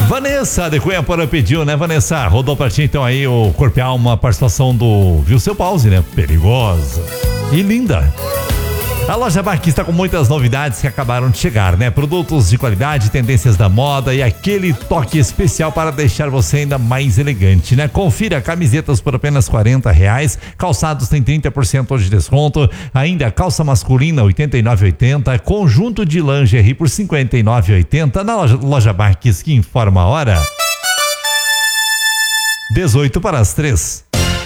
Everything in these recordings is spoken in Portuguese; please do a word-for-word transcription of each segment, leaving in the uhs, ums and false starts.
Vanessa de Cunha pediu, né, Vanessa? Rodou pra ti então aí o Corpo e Alma, participação do Viu Seu Pause, né? Perigosa e linda. A Loja Marquis está com muitas novidades que acabaram de chegar, né? Produtos de qualidade, tendências da moda e aquele toque especial para deixar você ainda mais elegante, né? Confira camisetas por apenas quarenta reais, calçados tem trinta por cento de desconto, ainda calça masculina oitenta e nove reais e oitenta centavos, conjunto de lingerie por cinquenta e nove reais e oitenta centavos na Loja, loja Marquis, que informa a hora. dezoito para as três.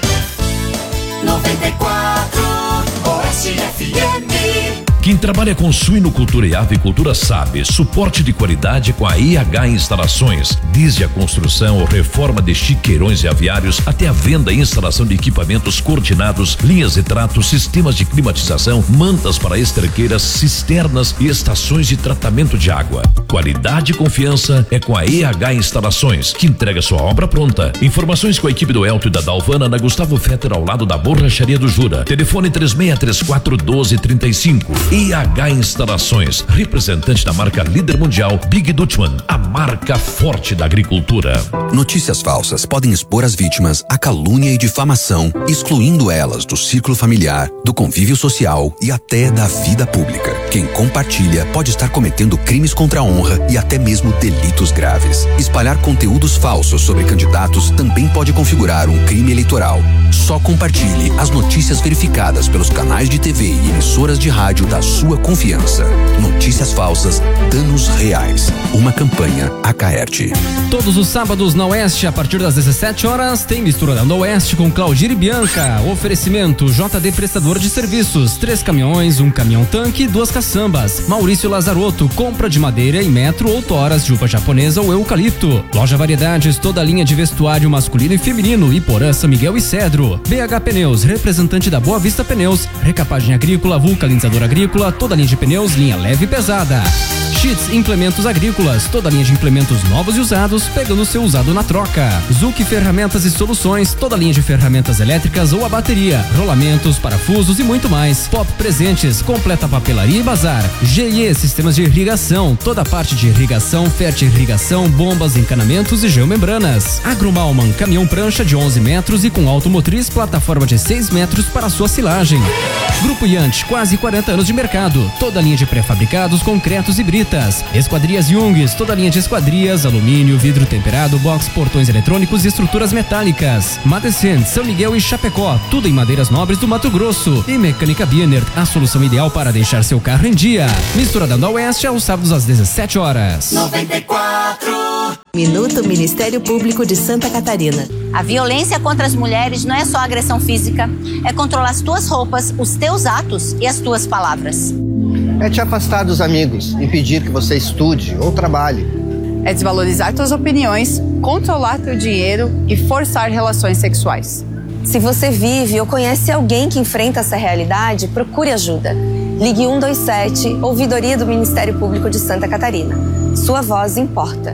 noventa e quatro Oeste F M. Quem trabalha com suinocultura e avicultura sabe, suporte de qualidade com a I H Instalações, desde a construção ou reforma de chiqueirões e aviários até a venda e instalação de equipamentos coordenados, linhas de trato, sistemas de climatização, mantas para esterqueiras, cisternas e estações de tratamento de água. Qualidade e confiança é com a I H Instalações, que entrega sua obra pronta. Informações com a equipe do Elto e da Dalvana na Gustavo Fetter ao lado da Borracharia do Jura. Telefone três seis três quatro um dois três cinco. I H Instalações, representante da marca líder mundial Big Dutchman, a marca forte da agricultura. Notícias falsas podem expor as vítimas à calúnia e difamação, excluindo elas do círculo familiar, do convívio social e até da vida pública. Quem compartilha pode estar cometendo crimes contra a honra e até mesmo delitos graves. Espalhar conteúdos falsos sobre candidatos também pode configurar um crime eleitoral. Só compartilhe as notícias verificadas pelos canais de T V e emissoras de rádio da sua confiança. Notícias falsas, danos reais. Uma campanha Acaerte. Todos os sábados na Oeste, a partir das dezessete horas, tem Mistura da Oeste com Claudir e Bianca. Oferecimento J D Prestador de Serviços, três caminhões, um caminhão tanque, duas caçambas. Maurício Lazarotto, compra de madeira em metro ou toras de uva japonesa ou eucalipto. Loja Variedades, toda a linha de vestuário masculino e feminino, Iporã, São Miguel e Cedro. B H Pneus, representante da Boa Vista Pneus, recapagem agrícola, vulcanizador agrícola, toda a linha de pneus, linha leve e pesada. Sheets Implementos Agrícolas, toda a linha de implementos novos e usados, pegando o seu usado na troca. Zuc Ferramentas e Soluções, toda a linha de ferramentas elétricas ou a bateria, rolamentos, parafusos e muito mais. Pop Presentes, completa papelaria e bazar. G I E Sistemas de Irrigação, toda a parte de irrigação, fertirrigação, bombas, encanamentos e geomembranas. Agromalman, caminhão prancha de onze metros e com automotriz, plataforma de seis metros para sua silagem. Grupo Yant, quase quarenta anos de mercado, toda a linha de pré-fabricados, concretos e britas. Esquadrias Jungs, toda a linha de esquadrias, alumínio, vidro temperado, box, portões eletrônicos e estruturas metálicas. Madecent, São Miguel e Chapecó, tudo em madeiras nobres do Mato Grosso. E Mecânica Bienert, a solução ideal para deixar seu carro em dia. Mistura da Oeste aos sábados às dezessete horas. noventa e quatro Minuto Ministério Público de Santa Catarina. A violência contra as mulheres não é só agressão física, é controlar as tuas roupas, os teus atos e as tuas palavras. É te afastar dos amigos, impedir que você estude ou trabalhe. É desvalorizar tuas opiniões, controlar teu dinheiro e forçar relações sexuais. Se você vive ou conhece alguém que enfrenta essa realidade, procure ajuda. Ligue um dois sete, Ouvidoria do Ministério Público de Santa Catarina. Sua voz importa.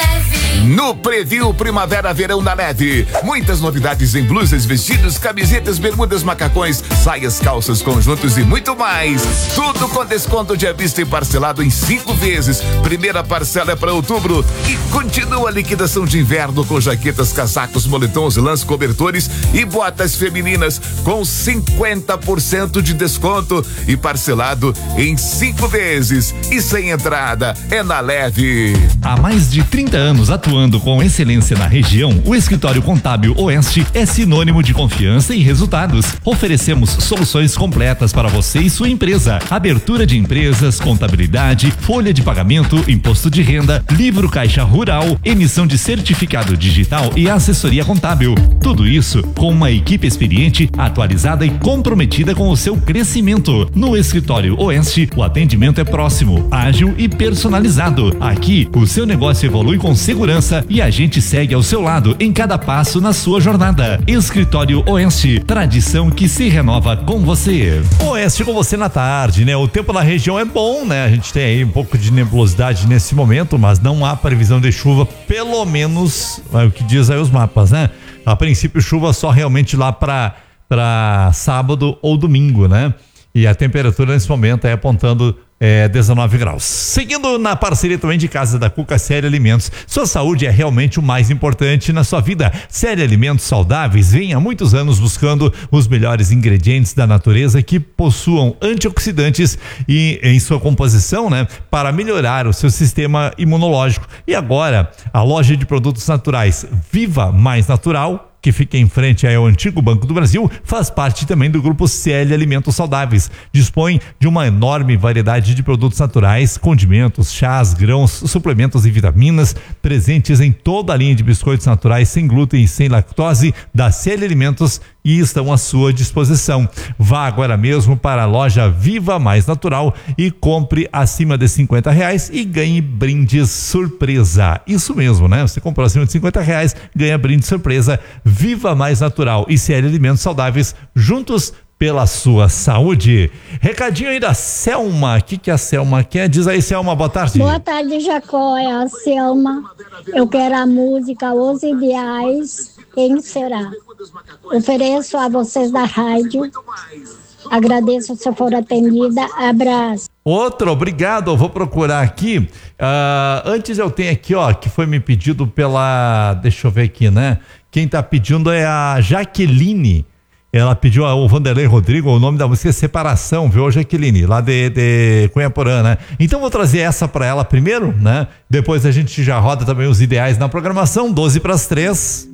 No Preview Primavera-Verão na Neve, muitas novidades em blusas, vestidos, camisetas, bermudas, macacões, saias, calças, conjuntos e muito mais. Tudo com desconto de à vista e parcelado em cinco vezes. Primeira parcela é para outubro e continua a liquidação de inverno com jaquetas, casacos, moletons, lãs, cobertores e botas femininas com cinquenta por cento de desconto e parcelado em cinco vezes e sem entrada. É na Leve. Há mais de trinta anos atuando com excelência na região, o Escritório Contábil Oeste é sinônimo de confiança e resultados. Oferecemos soluções completas para você e sua empresa. Abertura de empresas, contabilidade, folha de pagamento, imposto de renda, livro caixa rural, emissão de certificado digital e assessoria contábil. Tudo isso com uma equipe experiente, atualizada e comprometida com o seu crescimento. No Escritório Oeste, o atendimento é próximo, ágil e personalizado. Aqui, o seu negócio evolui com segurança e a gente segue ao seu lado em cada passo na sua jornada. Escritório Oeste, tradição que se renova com você. Oeste com você na tarde, né? O tempo na região é bom, né? A gente tem aí um pouco de nebulosidade nesse momento, mas não há previsão de chuva, pelo menos é o que diz aí os mapas, né? A princípio chuva só realmente lá para para sábado ou domingo, né? E a temperatura nesse momento é apontando é, dezenove graus. Seguindo na parceria também de Casa da Cuca, Série Alimentos. Sua saúde é realmente o mais importante na sua vida. Série Alimentos Saudáveis vem há muitos anos buscando os melhores ingredientes da natureza que possuam antioxidantes e em sua composição, né, para melhorar o seu sistema imunológico. E agora, a loja de produtos naturais Viva Mais Natural, que fica em frente ao antigo Banco do Brasil, faz parte também do grupo C L Alimentos Saudáveis. Dispõe de uma enorme variedade de produtos naturais, condimentos, chás, grãos, suplementos e vitaminas, presentes em toda a linha de biscoitos naturais sem glúten e sem lactose da C L Alimentos, e estão à sua disposição. Vá agora mesmo para a loja Viva Mais Natural e compre acima de cinquenta reais e ganhe brindes surpresa. Isso mesmo, né? Você comprou acima de cinquenta reais, ganha brinde surpresa. Viva Mais Natural e C L Alimentos Saudáveis, juntos pela sua saúde. Recadinho aí da Selma. O que que a Selma quer? Diz aí, Selma, boa tarde. Boa tarde, Jacó, é a Selma. Eu quero a música Os Ideais, Quem Será? Ofereço a vocês da rádio. Agradeço se for atendida. Abraço. Outro, obrigado. Eu vou procurar aqui. Uh, antes eu tenho aqui, ó, que foi me pedido pela. Deixa eu ver aqui, né? Quem tá pedindo é a Jaqueline. Ela pediu o Vanderlei Rodrigo, o nome da música é Separação, viu, Jaqueline? Lá de, de Cunhaporã, né? Então vou trazer essa para ela primeiro, né? Depois a gente já roda também os ideais na programação, doze para as três.